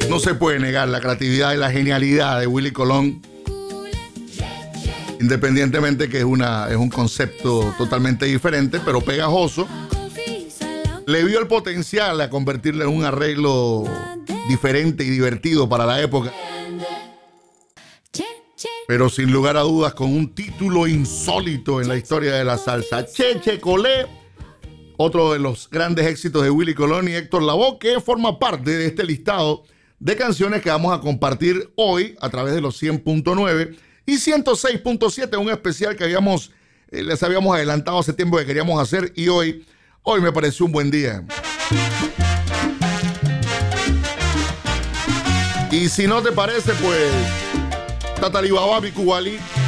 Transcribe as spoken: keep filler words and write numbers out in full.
No se puede negar la creatividad y la genialidad de Willy Colón, independientemente que es, una, es un concepto totalmente diferente, pero pegajoso. Le vio el potencial a convertirlo en un arreglo diferente y divertido para la época, pero sin lugar a dudas con un título insólito en la historia de la salsa. Che Che Colé, otro de los grandes éxitos de Willy Colón y Héctor Lavoe, que forma parte de este listado de canciones que vamos a compartir hoy a través de los cien punto nueve y ciento seis punto siete, un especial que habíamos, eh, les habíamos adelantado hace tiempo que queríamos hacer, y hoy, hoy me pareció un buen día. Y si no te parece, pues Tatalibaba Bikuwali